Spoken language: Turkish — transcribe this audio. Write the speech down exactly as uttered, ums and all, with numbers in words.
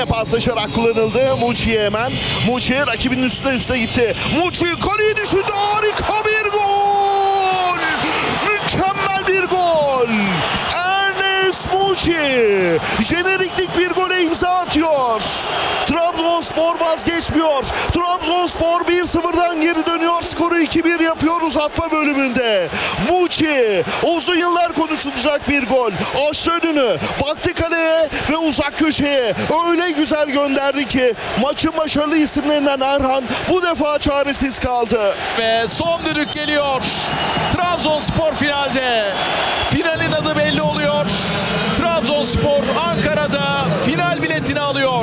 Yine paslaşarak kullanıldı. Muçi'ye hemen. Muçi rakibinin üstüne üstüne gitti. Muçi kaleyi düşündü. Harika bir gol. Mükemmel bir gol. Ernest Muçi jeneriklik bir gole imza atıyor. Trabzonspor vazgeçmiyor. Trabzonspor bir sıfırdan geri dönüyor. Skoru iki bir yapıyor uzatma bölümünde. Muçi uzun yıllar konuşulacak bir gol. Açtı önünü. Baktı kaleye ve uzak köşeye. Öyle güzel gönderdi ki maçın başarılı isimlerinden Erhan bu defa çaresiz kaldı. Ve son düdük geliyor. Trabzonspor finalde. Finalin adı belli oluyor. Trabzonspor Ankara'da final biletini alıyor.